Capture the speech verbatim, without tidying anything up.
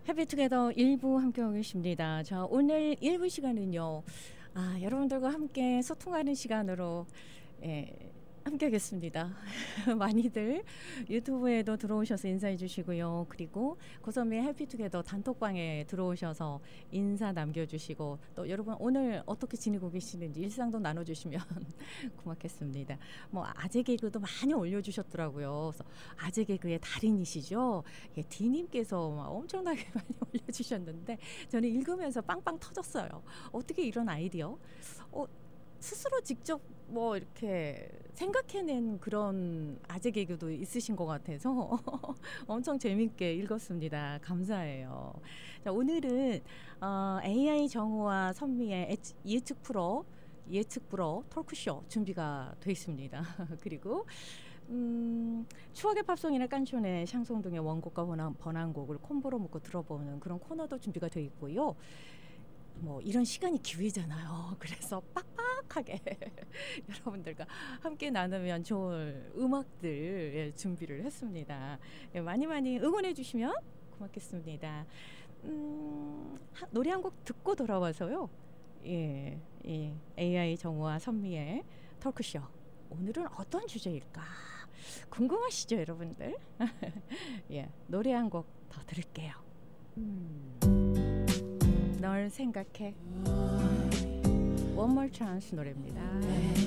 해피투게더 일부 함께하고 계십니다. 자, 오늘 일부 시간은요. 아, 여러분들과 함께 소통하는 시간으로 예, 함께하겠습니다. 많이들 유튜브에도 들어오셔서 인사해 주시고요. 그리고 고선미의 해피투게더 단톡방에 들어오셔서 인사 남겨주시고 또 여러분 오늘 어떻게 지내고 계시는지 일상도 나눠주시면 고맙겠습니다. 뭐 아재 개그도 많이 올려주셨더라고요. 그래서 아재 개그의 달인이시죠. 예, D님께서 막 엄청나게 많이 올려주셨는데 저는 읽으면서 빵빵 터졌어요. 어떻게 이런 아이디어? 어, 스스로 직접 뭐 이렇게 생각해낸 그런 아재 개그도 있으신 것 같아서 엄청 재밌게 읽었습니다. 감사해요. 자, 오늘은 어, 에이아이 정우와 선미의 예측 프로 예측 프로 토크쇼 준비가 되어 있습니다. 그리고 음, 추억의 팝송이나 깐촌의 샹송등의 원곡과 번안, 번안곡을 콤보로 묶고 들어보는 그런 코너도 준비가 되어 있고요. 뭐 이런 시간이 기회잖아요. 그래서 빡빡하게 여러분들과 함께 나누면 좋을 음악들 예, 준비를 했습니다. 예, 많이 많이 응원해 주시면 고맙겠습니다. 음, 하, 노래 한 곡 듣고 돌아와서요. 예, 예, 에이아이 정우와 선미의 토크쇼. 오늘은 어떤 주제일까? 궁금하시죠, 여러분들? 예, 노래 한 곡 더 들을게요. 음. 널 생각해. One More Chance 노래입니다.